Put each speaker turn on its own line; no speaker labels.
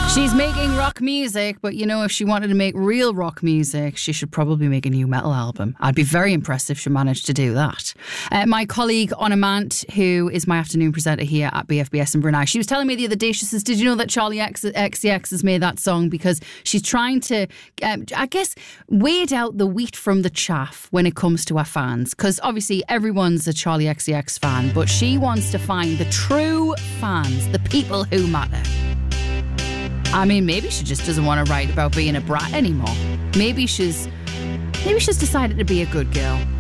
She's making rock music, but you know, if she wanted to make real rock music, she should probably make a new metal album. I'd be very impressed if she managed to do that. My colleague Anna Mant, who is my afternoon presenter here at BFBS in Brunei, she was telling me the other day, she says, did you know that Charlie XCX has made that song because she's trying to, I guess, weed out the wheat from the chaff when it comes to her fans? Because obviously everyone's a Charlie XCX fan, but she wants to find the true fans, the people who matter. I mean, maybe she just doesn't want to write about being a brat anymore. Maybe she's decided to be a good girl.